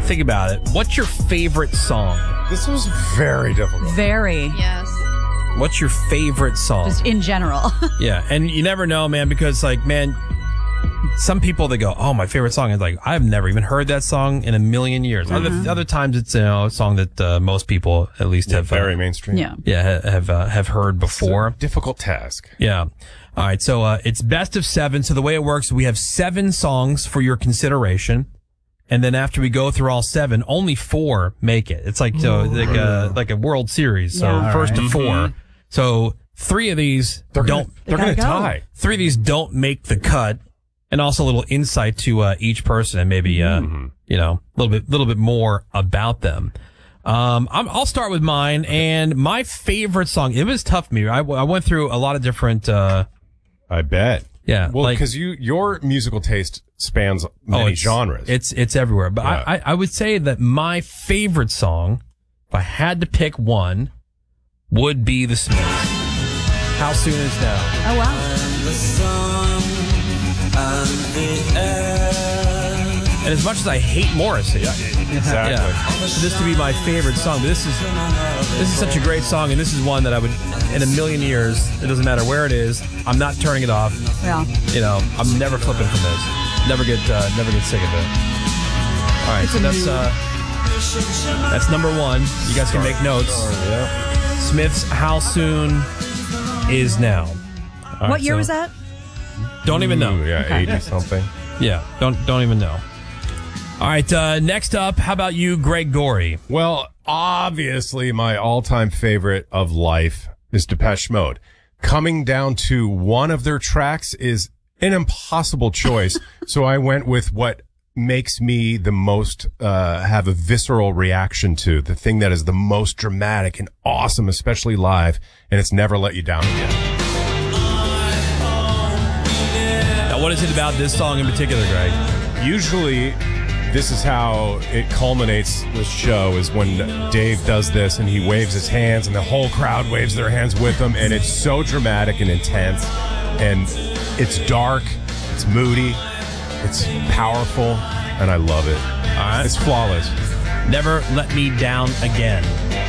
think about it. What's your favorite song? This was very difficult. Very. Yes. What's your favorite song? Just in general. Yeah, and you never know, man, because some people that go, "Oh, my favorite song," is like, I've never even heard that song in a million years. Mm-hmm. Other times, it's a song that most people at least have very mainstream. Yeah. have heard before. Difficult task. Yeah. All right. So it's best of 7. So the way it works, we have 7 songs for your consideration, and then after we go through all 7, only 4 make it. It's like a World Series. So Yeah. first to 4. So 3 of these They're don't. going to go. tie. 3 of these don't make the cut, and also a little insight to each person, and maybe a little bit more about them. I'll start with mine, and my favorite song. It was tough for me. I went through a lot of different. I bet. Yeah, Well, because your musical taste spans many genres. It's everywhere. But Yeah. I would say that my favorite song, if I had to pick one, would be The Smiths. How Soon Is Now. Oh, wow. And as much as I hate Morrissey, Exactly. for this to be my favorite song, but this is such a great song, and this is one that I would, in a million years, it doesn't matter where it is, I'm not turning it off. Yeah. I'm never flipping from this. Never get sick of it. All right, so that's number 1. You guys can make notes. Smith's How Soon Is Now. All right, What year so was that? Don't even know. Yeah, Okay. 80 something. Yeah, don't even know. All right, next up, how about you, Greg Gorey? Well, obviously, my all-time favorite of life is Depeche Mode. Coming down to one of their tracks is an impossible choice, so I went with what makes me the most have a visceral reaction to, the thing that is the most dramatic and awesome, especially live, and it's Never Let You Down Again. Now, what is it about this song in particular, Greg? Usually, this is how it culminates the show, is when Dave does this and he waves his hands and the whole crowd waves their hands with him, and it's so dramatic and intense, and it's dark, it's moody, it's powerful, and I love it. All right. It's flawless. Never Let Me Down Again.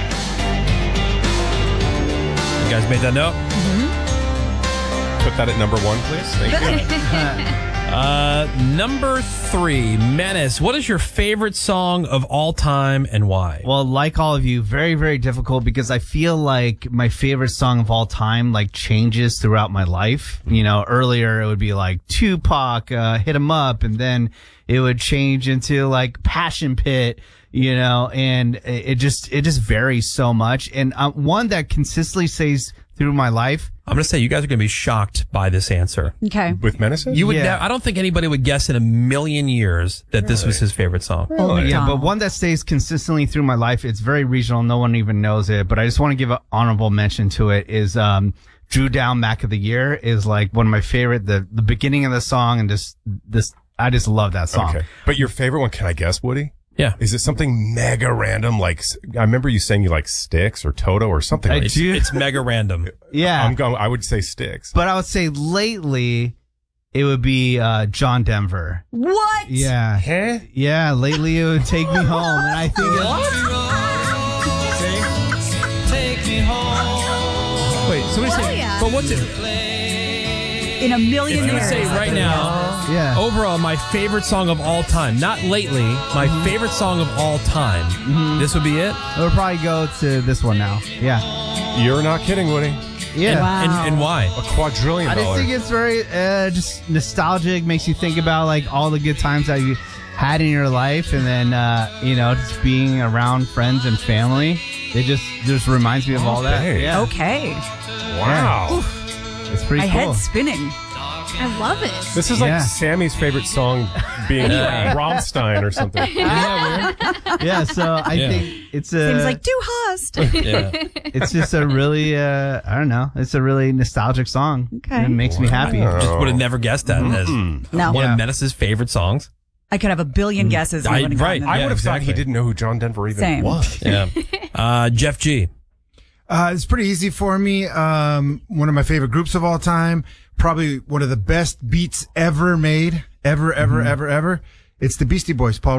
You guys made that note? Put that at number 1, please. Thank you. Number 3, Menace. What is your favorite song of all time and why? Well, like all of you, very, very difficult because I feel like my favorite song of all time changes throughout my life. You know, earlier it would be like Tupac, Hit 'Em Up, and then it would change into Passion Pit, and it just varies so much. And one that consistently stays through my life. I'm going to say you guys are going to be shocked by this answer. Okay. With Menaces? You would. Yeah. I don't think anybody would guess in a million years that this was his favorite song. Really? Yeah, but McDonald. one that stays consistently through my life. It's very regional. No one even knows it, but I just want to give an honorable mention to it is, Drew Down Mac of the Year is one of my favorite, the beginning of the song and this, I just love that song. Okay. But your favorite one, can I guess, Woody? Yeah. Is it something mega random? I remember you saying you like Styx or Toto or something. I Like do. It's mega random. Yeah. I would say Styx. But I would say lately it would be John Denver. What? Yeah. Huh? Yeah, lately it would Take Me Home. And I think Wait, somebody say. yeah. But what's it? In a million If you would years. say right now, yeah. overall, my favorite song of all time, not lately, my favorite song of all time, this would be it? I would probably go to this one now. Yeah. You're not kidding, Woody. Yeah. Wow. And why? A quadrillion I just dollars. think it's very just nostalgic, makes you think about all the good times that you had in your life, and then just being around friends and family. It just reminds me of all that. Okay. Yeah. Okay. Wow. It's pretty My cool. head's spinning. I love it. This is like Yeah. Sammy's favorite song being Rammstein or something. Yeah, so I think it's a Seems like Du hast. Yeah. it's just a really I don't know, it's a really nostalgic song. Okay. It makes me happy. Just would have never guessed that as No. one Yeah. of Menace's favorite songs. I could have a billion guesses. and I wouldn't have right. gotten I it. Yeah, would have thought he exactly. didn't know who John Denver even Same. was. Yeah. Jeff G. It's pretty easy for me. One of my favorite groups of all time. Probably one of the best beats ever made. Ever. It's the Beastie Boys, Paul